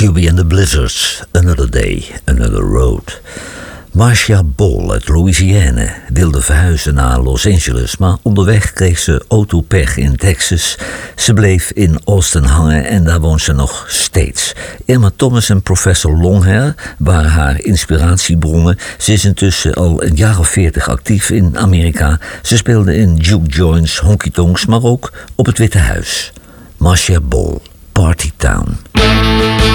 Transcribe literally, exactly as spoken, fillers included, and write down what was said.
Q B and the Blizzards, Another Day, Another Road. Marcia Ball uit Louisiana wilde verhuizen naar Los Angeles, maar onderweg kreeg ze autopech in Texas. Ze bleef in Austin hangen en daar woont ze nog steeds. Irma Thomas en Professor Longhair waren haar inspiratiebronnen. Ze is intussen al een jaar of veertig actief in Amerika. Ze speelde in juke joints, honky-tonks, maar ook op het Witte Huis. Marcia Ball, Party Town.